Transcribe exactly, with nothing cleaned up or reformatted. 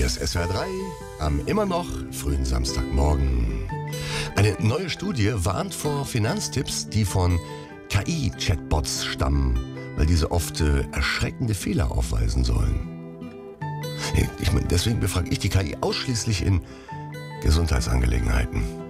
ist S W R drei am immer noch frühen Samstagmorgen. Eine neue Studie warnt vor Finanztipps, die von K I-Chatbots stammen, weil diese oft äh, erschreckende Fehler aufweisen sollen. Ich meine, deswegen befrage ich die K I ausschließlich in Gesundheitsangelegenheiten.